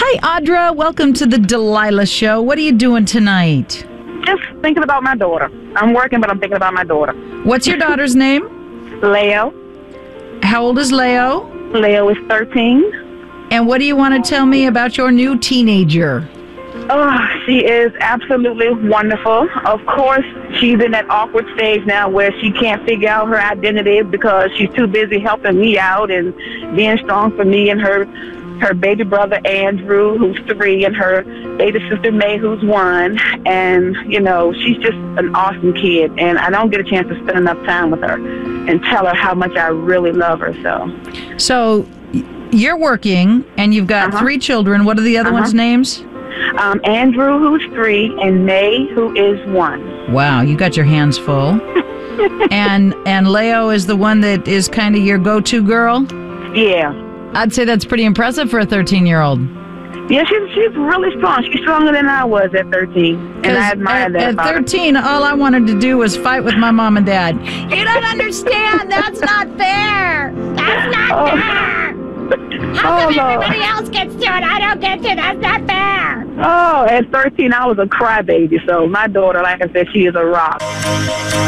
Hi, Audra. Welcome to the Delilah Show. What are you doing tonight? Just thinking about my daughter. I'm working, but I'm thinking about my daughter. What's your daughter's name? Leo. How old is Leo? Leo is 13. And what do you want to tell me about your new teenager? Oh, she is absolutely wonderful. Of course, she's in that awkward stage now where she can't figure out her identity because she's too busy helping me out and being strong for me and her baby brother Andrew, who's 3, and her baby sister May, who's 1. And, she's just an awesome kid. And I don't get a chance to spend enough time with her and tell her how much I really love her. So you're working, and you've got 3 children. What are the other ones' names? Andrew, who's 3, and May, who is 1. Wow, you got your hands full. and Leo is the one that is kind of your go-to girl? Yeah. I'd say that's pretty impressive for a 13-year-old. Yeah, she's really strong. She's stronger than I was at 13, and I admire that about her. At 13, all I wanted to do was fight with my mom and dad. You don't understand. That's not fair. That's not fair. How come everybody else gets to it? I don't get to. That's not fair. Oh, at 13, I was a crybaby. So my daughter, like I said, she is a rock.